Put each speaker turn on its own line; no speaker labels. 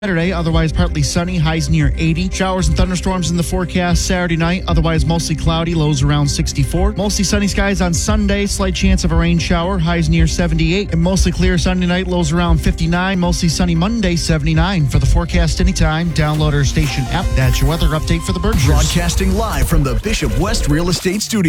Saturday, otherwise partly sunny, highs near 80. Showers and thunderstorms in the forecast Saturday night, otherwise mostly cloudy, lows around 64. Mostly sunny skies on Sunday, slight chance of a rain shower, highs near 78. And mostly clear Sunday night, lows around 59. Mostly sunny Monday, 79. For the forecast anytime, download our station app. That's your weather update for the Berkshires.
Broadcasting live from the Bishop West Real Estate Studio.